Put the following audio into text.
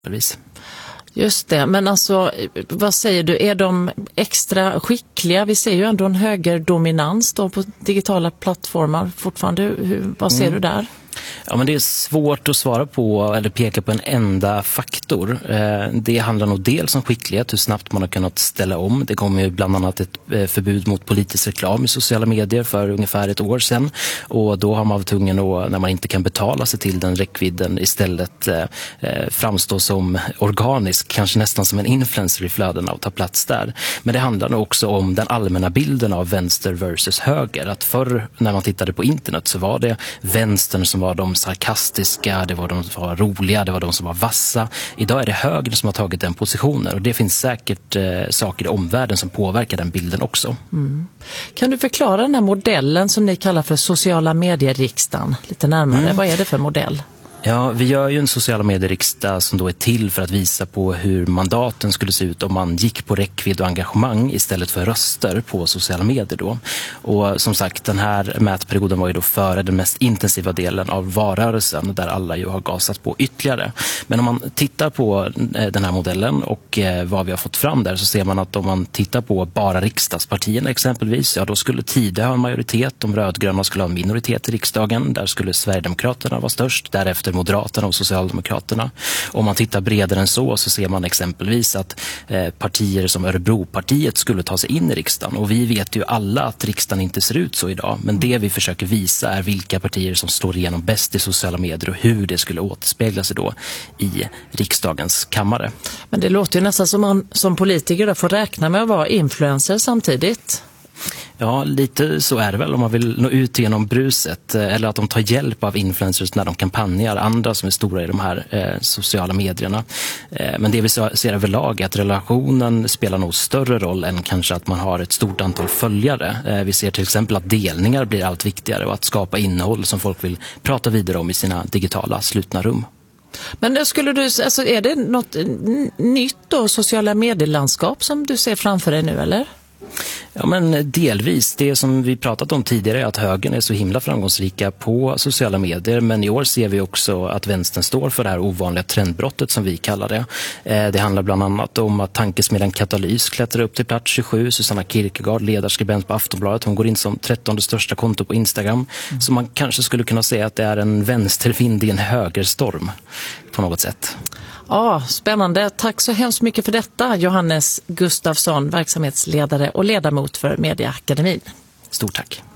Just det, men alltså vad säger du, är de extra skickliga? Vi ser ju ändå en högerdominans då på digitala plattformar fortfarande. Vad ser du där? Ja, men det är svårt att svara på eller peka på en enda faktor. Det handlar nog dels om skicklighet, hur snabbt man har kunnat ställa om. Det kom ju bland annat ett förbud mot politisk reklam i sociala medier för ungefär ett år sedan. Och då har man varit tvungen att, när man inte kan betala sig till den räckvidden, istället framstå som organisk, kanske nästan som en influencer i flödena och ta plats där. Men det handlar nog också om den allmänna bilden av vänster versus höger. Att förr när man tittade på internet så var det vänstern som var de sarkastiska, det var de som var roliga, det var de som var vassa. Idag är det högern som har tagit den positionen och det finns säkert saker i omvärlden som påverkar den bilden också. Mm. Kan du förklara den här modellen som ni kallar för sociala medier-riksdagen lite närmare? Vad är det för modell? Ja, vi gör ju en sociala medier-riksdag som då är till för att visa på hur mandaten skulle se ut om man gick på räckvidd och engagemang istället för röster på sociala medier då. Och som sagt, den här mätperioden var ju då före den mest intensiva delen av valrörelsen där alla ju har gasat på ytterligare. Men om man tittar på den här modellen och vad vi har fått fram där så ser man att om man tittar på bara riksdagspartierna exempelvis, ja då skulle Tidö ha en majoritet, de rödgröna skulle ha en minoritet i riksdagen, där skulle Sverigedemokraterna vara störst, därefter Moderaterna och Socialdemokraterna. Om man tittar bredare än så ser man exempelvis att partier som Örebropartiet skulle ta sig in i riksdagen. Och vi vet ju alla att riksdagen inte ser ut så idag. Men det vi försöker visa är vilka partier som står igenom bäst i sociala medier och hur det skulle återspegla sig då i riksdagens kammare. Men det låter ju nästan som man som politiker då får räkna med att vara influencer samtidigt. Ja, lite så är det väl om man vill nå ut genom bruset eller att de tar hjälp av influencers när de kampanjar, andra som är stora i de här sociala medierna. Men det vi ser överlag är att relationen spelar nog större roll än kanske att man har ett stort antal följare. Vi ser till exempel att delningar blir allt viktigare och att skapa innehåll som folk vill prata vidare om i sina digitala slutna rum. Men skulle du, alltså, är det något nytt då, sociala medielandskap som du ser framför dig nu eller? Ja, men delvis. Det som vi pratat om tidigare är att högern är så himla framgångsrika på sociala medier, men i år ser vi också att vänstern står för det här ovanliga trendbrottet som vi kallar det. Det handlar bland annat om att tankesmedjan Katalys klättrar upp till plats 27. Susanna Kierkegaard, ledarskribent på Aftonbladet, hon går in som 13:e största konto på Instagram. Så man kanske skulle kunna säga att det är en vänstervind i en högerstorm på något sätt. Ja, spännande. Tack så hemskt mycket för detta, Johannes Gustafsson, verksamhetsledare och ledamot för Mediaakademin. Stort tack.